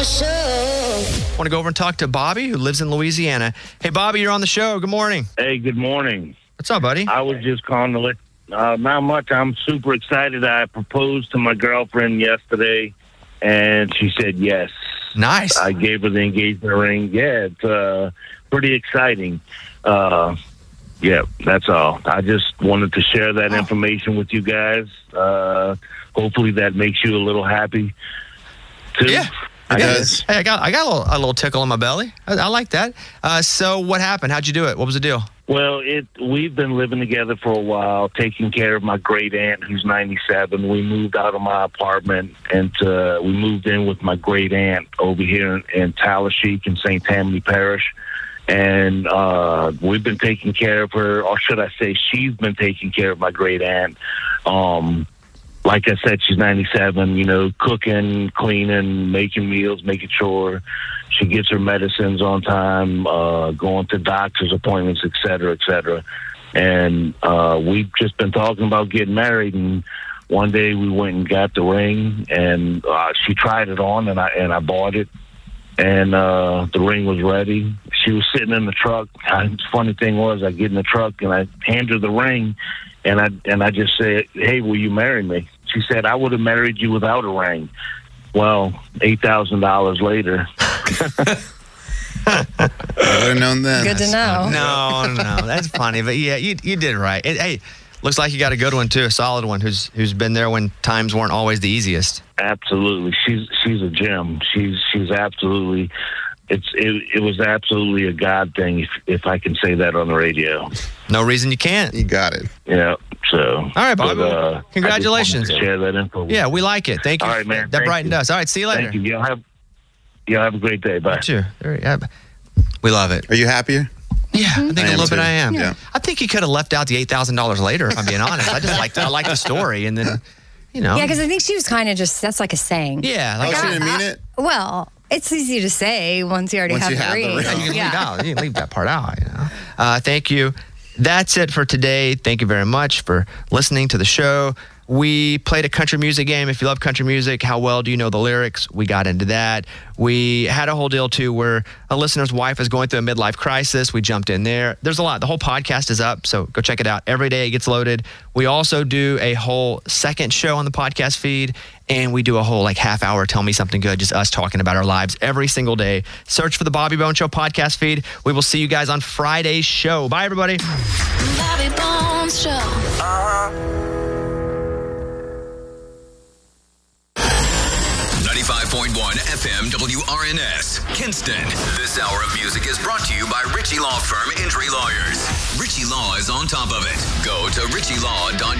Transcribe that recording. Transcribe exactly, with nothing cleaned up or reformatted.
Show. I want to go over and talk to Bobby, who lives in Louisiana. Hey, Bobby, you're on the show. Good morning. Hey, good morning. What's up, buddy? I was just calling to let, uh, not much. I'm super excited. I proposed to my girlfriend yesterday, and she said yes. Nice. I gave her the engagement ring. Yeah, it's uh, pretty exciting. Uh, yeah, that's all. I just wanted to share that oh. information with you guys. Uh, hopefully that makes you a little happy, too. Yeah. I Yeah. guess. Hey, I got I got a little, a little tickle in my belly. I, I like that. Uh, so what happened? How'd you do it? What was the deal? Well, it we've been living together for a while, taking care of my great aunt who's ninety-seven. We moved out of my apartment and uh, we moved in with my great aunt over here in, in Tallahassee in Saint Tammany Parish. And uh, we've been taking care of her, or should I say she's been taking care of my great aunt. Um, like I said, she's ninety-seven, you know, cooking, cleaning, making meals, making sure she gets her medicines on time, uh, going to doctor's appointments, et cetera, et cetera. And uh, we've just been talking about getting married. And one day we went and got the ring, and uh, she tried it on, and I and I bought it. And uh, the ring was ready. She was sitting in the truck. I, the funny thing was, I get in the truck and I hand her the ring, and I and I just said, "Hey, will you marry me?" She said, "I would have married you without a ring." Well, eight thousand dollars later. I would have known then. Good to know. No, no, that's funny. But yeah, you you did right. It, hey, looks like you got a good one too, a solid one who's who's been there when times weren't always the easiest. Absolutely, she's she's a gem. She's she's absolutely. It's it, it was absolutely a God thing, if if I can say that on the radio. No reason you can't. You got it. Yeah. So. All right, Bobby. But, uh, Congratulations. I just wanted to share that info. Yeah, we like it. Thank you. All right, man. That Thank brightened you. us. All right, see you later. Thank you. Y'all have y'all have a great day. Bye. You too. There- yeah, we love it. Are you happier? Yeah, I think I a am little bit too. I am. Yeah. I think he could have left out the eight thousand dollars later, if I'm being honest. I just liked I liked the story, and then, you know. Yeah, because I think she was kind of just, that's like a saying. Yeah, Oh, like she I- didn't mean it? Well, it's easy to say once you already Once have you the have the ring. ring. Yeah, you can leave Yeah. out. You can leave that part out. You know. Uh, thank you. That's it for today. Thank you very much for listening to the show. We played a country music game. If you love country music, how well do you know the lyrics? We got into that. We had a whole deal, too, where a listener's wife is going through a midlife crisis. We jumped in there. There's a lot. The whole podcast is up, so go check it out. Every day it gets loaded. We also do a whole second show on the podcast feed, and we do a whole like half hour Tell Me Something Good, just us talking about our lives every single day. Search for the Bobby Bones Show podcast feed. We will see you guys on Friday's show. Bye, everybody. Bobby Bones Show. ninety-five point one F M W R N S, Kinston. This hour of music is brought to you by Ritchie Law Firm Injury Lawyers. Ritchie Law is on top of it. Go to ritchie law dot com.